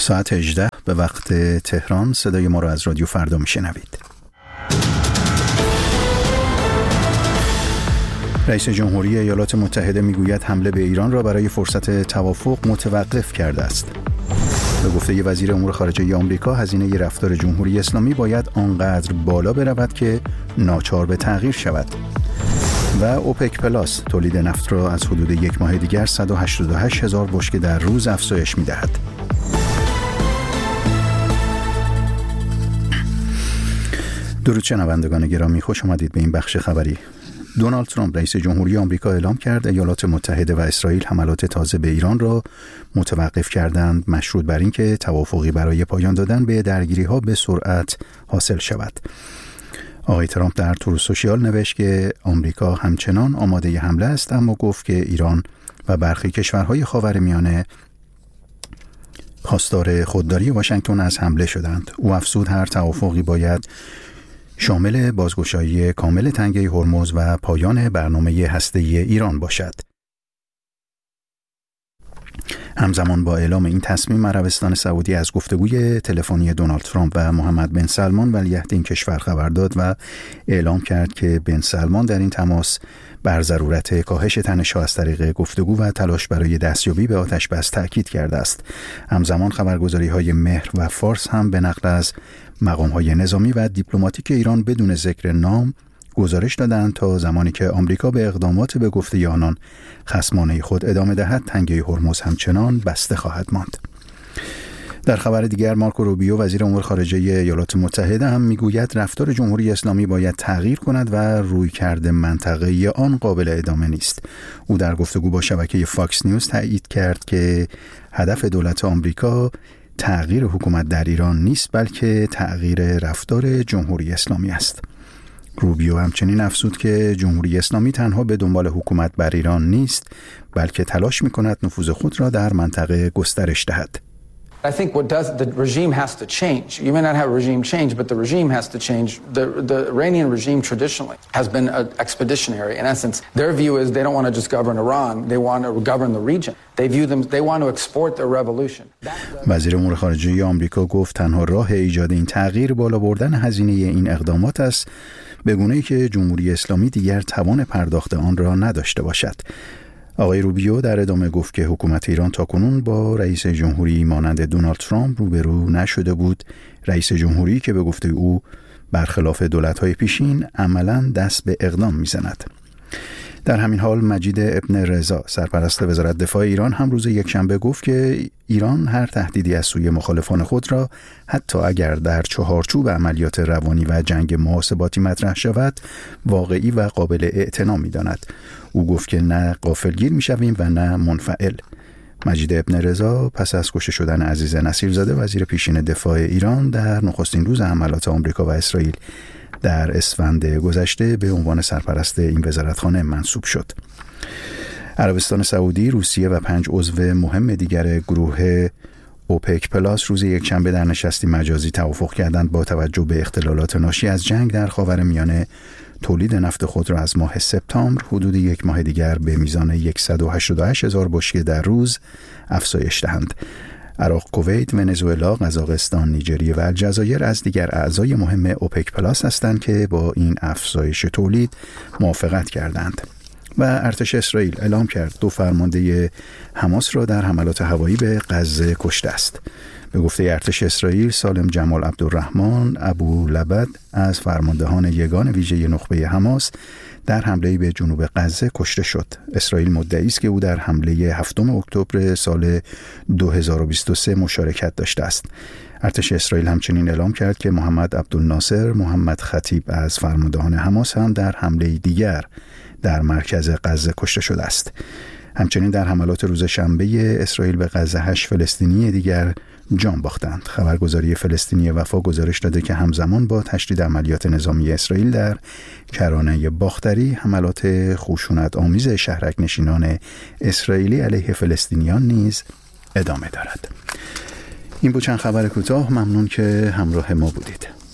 ساعت 18 به وقت تهران. صدای ما را از رادیو فردا میشنوید. رئیس جمهوری ایالات متحده میگوید حمله به ایران را برای فرصت توافق متوقف کرده است. به گفته وزیر امور خارجه آمریکا، هزینه رفتار جمهوری اسلامی باید آنقدر بالا برود که ناچار به تغییر شود. و اوپک پلاس تولید نفت را از حدود یک ماه دیگر 188,000 بشکه در روز افزایش می‌دهد. درود شنوندگان گرامی، خوش آمدید به این بخش خبری. دونالد ترامپ رئیس جمهوری آمریکا اعلام کرد ایالات متحده و اسرائیل حملات تازه به ایران را متوقف کردند، مشروط بر اینکه توافقی برای پایان دادن به درگیری‌ها به سرعت حاصل شود. آقای ترامپ در تور سوشیال نوشت که آمریکا همچنان آماده حمله است، اما گفت که ایران و برخی کشورهای خاورمیانه خواستار خودداری واشنگتن از حمله شدند. او افزود هر توافقی باید شامل بازگشایی کامل تنگه هرمز و پایان برنامه هسته‌ای ایران باشد. همزمان با اعلام این تصمیم، عربستان سعودی از گفتگوی تلفنی دونالد ترامپ و محمد بن سلمان ولیعهد این کشور خبر داد و اعلام کرد که بن سلمان در این تماس بر ضرورت کاهش تنش‌ها از طریق گفتگو و تلاش برای دستیابی به آتش بس تاکید کرده است. همزمان خبرگزاری‌های مهر و فارس هم به نقل از مقام‌های نظامی و دیپلماتیک ایران بدون ذکر نام گزارش دادند تا زمانی که آمریکا به اقدامات به گفته آنان خصمانه خود ادامه دهد، تنگه هرمز همچنان بسته خواهد ماند. در خبر دیگر، مارکو روبیو وزیر امور خارجه ایالات متحده هم میگوید رفتار جمهوری اسلامی باید تغییر کند و رویکرد منطقه‌ای آن قابل ادامه نیست. او در گفتگو با شبکه فاکس نیوز تایید کرد که هدف دولت آمریکا تغییر حکومت در ایران نیست، بلکه تغییر رفتار جمهوری اسلامی است. روبیو همچنین افزود که جمهوری اسلامی تنها به دنبال حکومت بر ایران نیست، بلکه تلاش می‌کند نفوذ خود را در منطقه گسترش دهد. I think the regime has to change. You may not have a regime change, but the regime has to change. The Iranian regime traditionally has been expeditionary. In essence, their view is they don't want to just govern Iran, they want to govern the region. They want to export their revolution. وزیر امور خارجه آمریکا گفت تنها راه ایجاد این تغییر بالا بردن هزینه این اقدامات است، به گونه‌ای که جمهوری اسلامی دیگر توان پرداخت آن را نداشته باشد. آقای روبیو در ادامه گفت که حکومت ایران تاکنون با رئیس جمهوری مانند دونالد ترامپ روبرو نشده بود، رئیس جمهوری که به گفته او برخلاف دولت‌های پیشین عملاً دست به اقدام می‌زند. در همین حال مجید ابن رضا سرپرست وزارت دفاع ایران هم روز یکشنبه گفت که ایران هر تهدیدی از سوی مخالفان خود را حتی اگر در چهارچوب عملیات روانی و جنگ محاسباتی مطرح شود واقعی و قابل اعتنا می‌داند. او گفت که نه غافلگیر می‌شویم و نه منفعل. مجید ابن رضا پس از کشته شدن عزیز نصیرزاده وزیر پیشین دفاع ایران در نخستین روز حملات آمریکا و اسرائیل در اسفند گذشته به عنوان سرپرست این وزارتخانه منصوب شد. عربستان سعودی، روسیه و 5 عضو مهم دیگر گروه اوپک پلاس روز یکشنبه در نشستی مجازی توافق کردند با توجه به اختلالات ناشی از جنگ در خاورمیانه تولید نفت خود را از ماه سپتامبر حدود یک ماه دیگر به میزان 188,000 بشکه در روز افزایش دهند. عراق، کویت، ونزوئلا، قزاقستان، نیجریه و الجزایر از دیگر اعضای مهم اوپک پلاس هستند که با این افزایش تولید موافقت کردند. و ارتش اسرائیل اعلام کرد 2 فرمانده حماس را در حملات هوایی به غزه کشته است. به گفته ارتش اسرائیل، سالم جمال عبدالرحمن ابو لبد از فرماندهان یگان ویژه نخبه حماس در حمله به جنوب غزه کشته شد. اسرائیل مدعی است که او در حمله 7 اکتبر سال 2023 مشارکت داشته است. ارتش اسرائیل همچنین اعلام کرد که محمد عبدالناصر محمد خطیب از فرماندهان حماس هم در حمله دیگر در مرکز غزه کشته شده است. همچنین در حملات روز شنبه اسرائیل به غزه 8 فلسطینی دیگر جان باختند. خبرگزاری فلسطینی وفا گزارش داده که همزمان با تشدید عملیات نظامی اسرائیل در کرانه باختری، حملات خشونت آمیز شهرک نشینان اسرائیلی علیه فلسطینیان نیز ادامه دارد. این بود چند خبر کوتاه. ممنون که همراه ما بودید.